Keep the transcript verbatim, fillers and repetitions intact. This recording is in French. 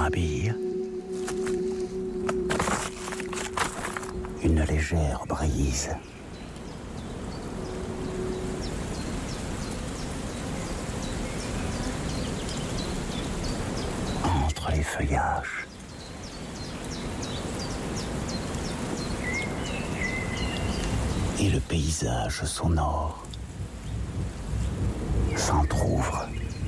un bille. Une légère brise. Entre les feuillages. Et le paysage sonore s'entr'ouvre.